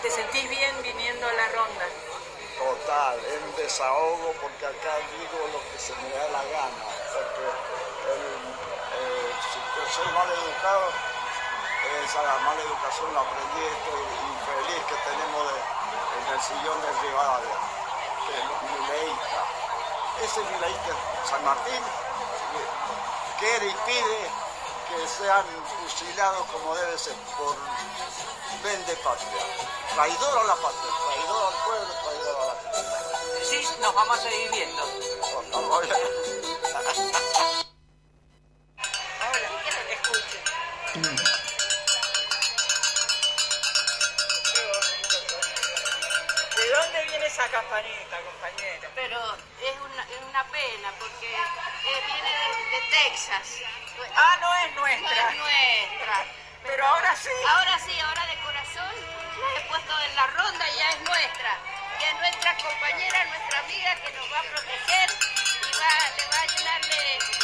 ¿Te sentís bien viniendo a la ronda? Total, es un desahogo porque acá digo lo que se me da la gana, porque si yo soy mal educado, esa mala educación la aprendí este infeliz que tenemos en el sillón de Rivadavia, que es mileísta. Ese mileísta San Martín quiere y pide que sean fusilados como debe ser, por vende patria. Traidor a la patria, traidor al pueblo, traidor a la patria. Sí, nos vamos a seguir viendo. Hola, escuchen. ¿De dónde viene esa campanita, compañera? Pero es una pena porque viene de Texas. Ah, no es nuestra. No es nuestra. Pero ahora sí. Ahora sí, ahora de corazón la he puesto en la ronda y ya es nuestra. Y es nuestra compañera, nuestra amiga que nos va a proteger y le va a llenar de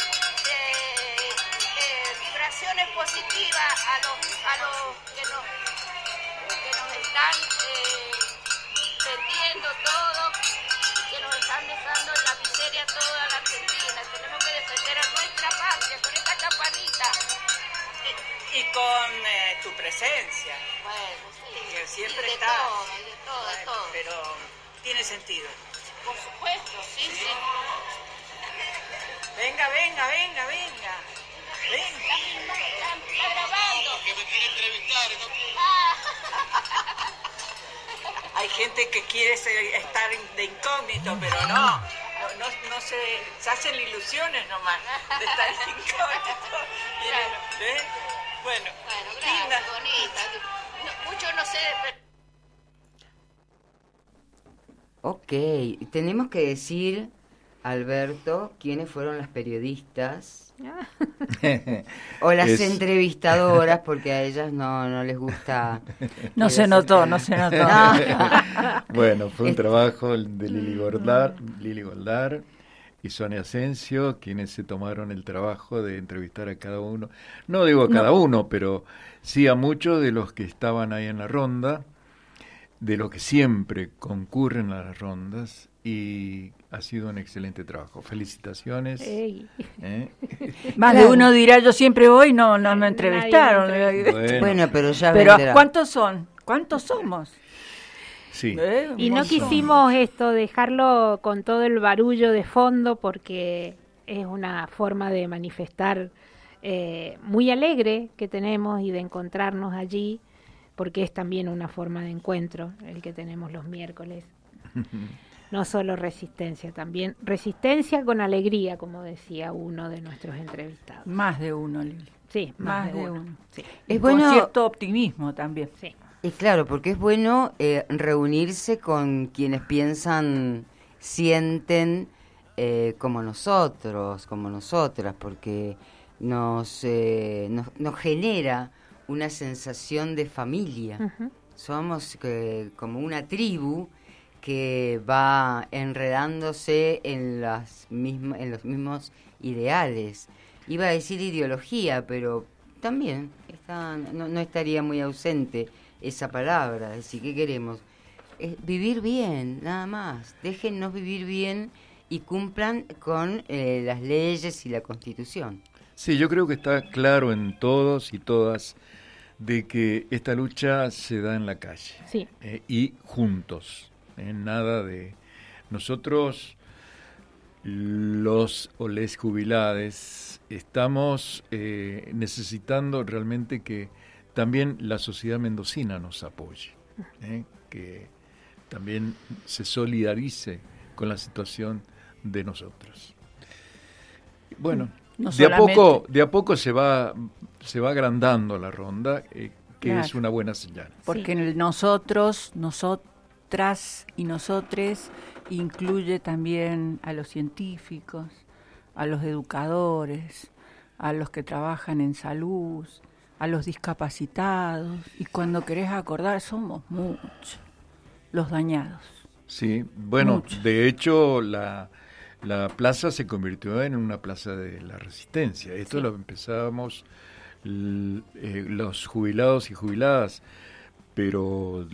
vibraciones positivas a los que nos están vendiendo todo, que nos están dejando en la miseria toda la Argentina. Tenemos que defender a nuestra patria con esta campanita. Y con tu presencia. Bueno, sí. Que siempre de está. Todo, de todo. Pero tiene sentido. Por supuesto, sí. Venga. Venga. Está grabando. Que me quiere entrevistar, ¿no? Hay gente que quiere estar de incógnito, pero no se hacen ilusiones nomás de estar incógnito. Claro. Bueno, Linda. linda. Bonita. Mucho no sé de... Ok, tenemos que decir, Alberto, quiénes fueron las periodistas o las entrevistadoras, porque a ellas no les gusta. No se notó. Bueno, fue un trabajo de Lili Goldar y Sonia Asensio, quienes se tomaron el trabajo de entrevistar a cada uno. No digo a cada uno, pero sí a muchos de los que estaban ahí en la ronda, de los que siempre concurren a las rondas, y ha sido un excelente trabajo. Felicitaciones. Más de uno dirá, yo siempre voy, no me entrevistaron. Bueno, pero ya Pero vendrá. ¿cuántos son? ¿Cuántos somos? Sí. Y no quisimos dejarlo con todo el barullo de fondo porque es una forma de manifestar muy alegre que tenemos y de encontrarnos allí, porque es también una forma de encuentro el que tenemos los miércoles. No solo resistencia, también resistencia con alegría, como decía uno de nuestros entrevistados. Más de uno, Lili. Sí, más de uno. Sí. Es Con bueno, cierto optimismo también. Sí. y claro, porque es bueno reunirse con quienes piensan, sienten como nosotros, como nosotras, porque nos genera una sensación de familia. Uh-huh. Somos como una tribu que va enredándose en los mismos ideales. Iba a decir ideología, pero también no estaría muy ausente esa palabra. Es decir, ¿qué queremos? Vivir bien, nada más. Déjennos vivir bien y cumplan con las leyes y la Constitución. Sí, yo creo que está claro en todos y todas de que esta lucha se da en la calle. Sí. Y juntos. Nada de nosotros, los o les jubilades, estamos necesitando realmente que también la sociedad mendocina nos apoye, que también se solidarice con la situación de nosotros. Bueno, no de a poco se va agrandando la ronda, que claro, es una buena señal. Porque en el nosotras y nosotres incluye también a los científicos, a los educadores, a los que trabajan en salud, a los discapacitados, y cuando querés acordar somos muchos los dañados. Sí, bueno, Muchos. De hecho la plaza se convirtió en una plaza de la resistencia. Esto lo empezábamos los jubilados y jubiladas, pero